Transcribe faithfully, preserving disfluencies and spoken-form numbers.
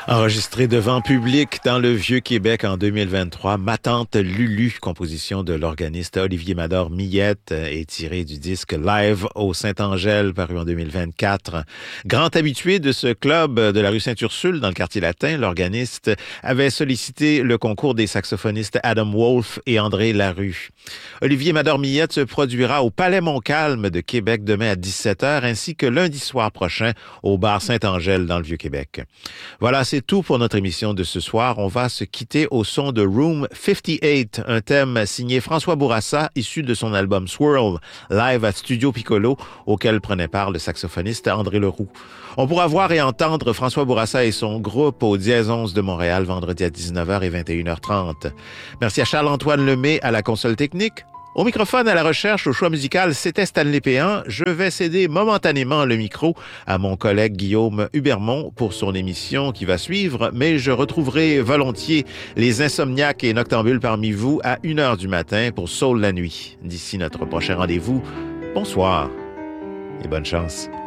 Enregistré devant public dans le Vieux-Québec en deux mille vingt-trois, Ma tante Lulu, composition de l'organiste Olivier Mador-Millette, est tirée du disque Live au Saint-Angèle, paru en deux mille vingt-quatre. Grand habitué de ce club de la rue Sainte-Ursule, dans le quartier latin, l'organiste avait sollicité le concours des saxophonistes Adam Wolf et André Larue. Olivier Mador-Millette se produira au Palais Montcalm de Québec demain à dix-sept heures, ainsi que lundi soir prochain au bar Saint-Angèle dans le Vieux-Québec. Voilà, c'est tout pour notre émission de ce soir. On va se quitter au son de Room cinquante-huit, un thème signé François Bourassa, issu de son album Swirl, live à Studio Piccolo, auquel prenait part le saxophoniste André Leroux. On pourra voir et entendre François Bourassa et son groupe au Dièse onze de Montréal, vendredi à dix-neuf heures et vingt et une heures trente. Merci à Charles-Antoine Lemay à la console technique. Au microphone, à la recherche, au choix musical, c'était Stanley Péan. Je vais céder momentanément le micro à mon collègue Guillaume Hubermont pour son émission qui va suivre, mais je retrouverai volontiers les insomniaques et noctambules parmi vous à une heure du matin pour Soul la nuit. D'ici notre prochain rendez-vous, bonsoir et bonne chance.